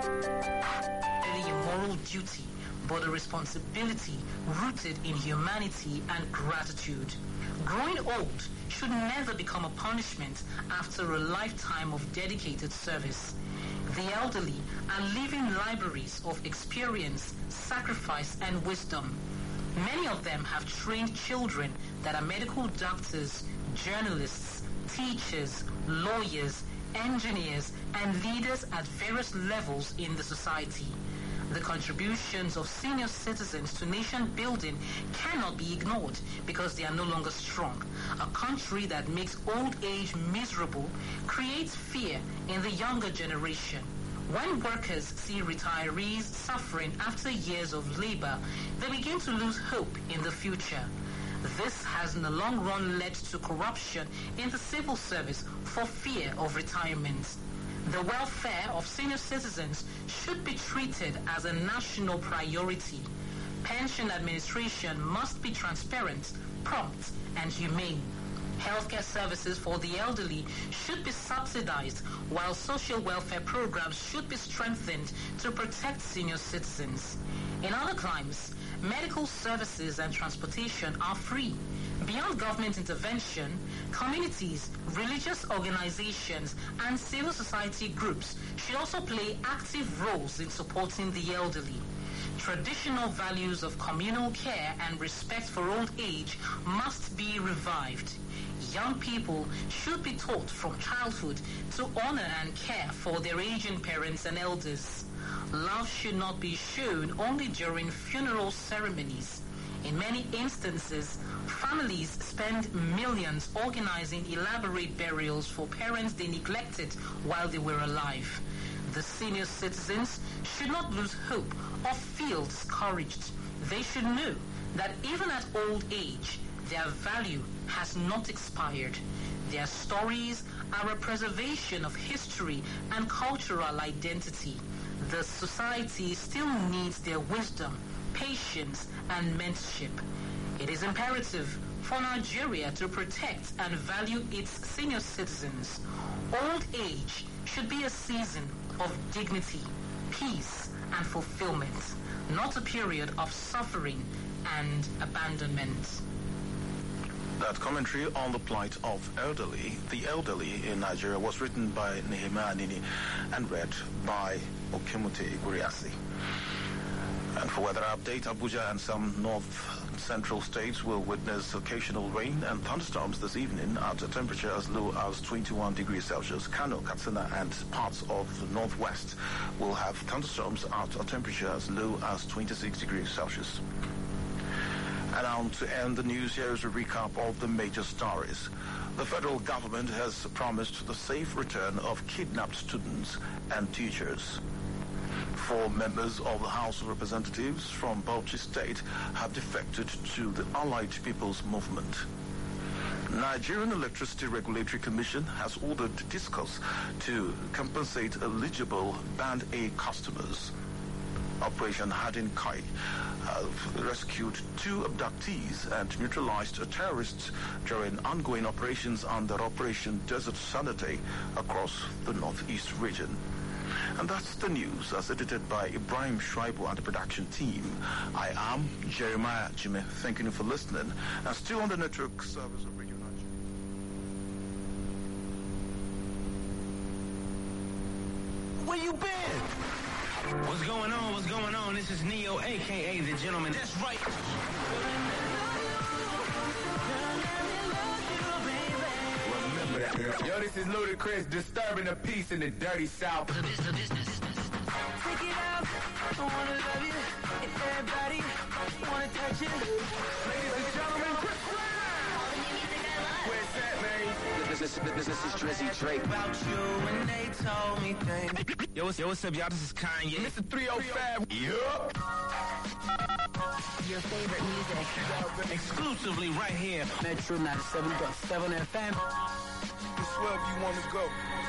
A moral duty, but a responsibility rooted in humanity and gratitude. Growing old should never become a punishment after a lifetime of dedicated service. The elderly are living libraries of experience, sacrifice, and wisdom. Many of them have trained children that are medical doctors, journalists, teachers, lawyers, engineers, and leaders at various levels in the society. The contributions of senior citizens to nation building cannot be ignored because they are no longer strong. A country that makes old age miserable creates fear in the younger generation. When workers see retirees suffering after years of labor, they begin to lose hope in the future. This has in the long run led to corruption in the civil service for fear of retirement. The welfare of senior citizens should be treated as a national priority. Pension administration must be transparent, prompt, and humane. Healthcare services for the elderly should be subsidized, while social welfare programs should be strengthened to protect senior citizens. In other climes, medical services and transportation are free. Beyond government intervention, communities, religious organizations, and civil society groups should also play active roles in supporting the elderly. Traditional values of communal care and respect for old age must be revived. Young people should be taught from childhood to honor and care for their aging parents and elders. Love should not be shown only during funeral ceremonies. In many instances, families spend millions organizing elaborate burials for parents they neglected while they were alive. The senior citizens should not lose hope or feel discouraged. They should know that even at old age, their value has not expired. Their stories are a preservation of history and cultural identity. The society still needs their wisdom, patience, and mentorship. It is imperative for Nigeria to protect and value its senior citizens. Old age should be a season of dignity, peace, and fulfillment, not a period of suffering and abandonment. That commentary on the plight of the elderly in Nigeria was written by Nehemiah Nini and read by Okemute Iguriasi. And for weather update, Abuja and some north-central states will witness occasional rain and thunderstorms this evening at a temperature as low as 21 degrees Celsius. Kano, Katsina, and parts of the northwest will have thunderstorms at a temperature as low as 26 degrees Celsius. And now to end the news, here is a recap of the major stories. The federal government has promised the safe return of kidnapped students and teachers. 4 members of the House of Representatives from Bauchi State have defected to the Allied People's Movement. Nigerian Electricity Regulatory Commission has ordered Discos to compensate eligible Band A customers. Operation Hardin Kai have rescued 2 abductees and neutralized a terrorist during ongoing operations under Operation Desert Sanity across the northeast region. And that's the news as edited by Ibrahim Shuaibu and the production team. I am Jeremiah Jimmy. Thank you for listening. And still on the network service of Radio Nigeria. Where you been? What's going on? What's going on? This is Neo, a.k.a. The Gentleman. That's right. Yo, this is Ludacris, disturbing the peace in the dirty South. Take it out, I wanna love you. If everybody wanna touch it. Ladies and gentlemen, Chris where's that, man? This is Drizzy Drake. About you when they told me things. Yo, what's up, y'all? This is Kanye. Mr. 305. Yup. Your favorite music. Exclusively right here. Metro 97.7 FM. It's wherever you want to go.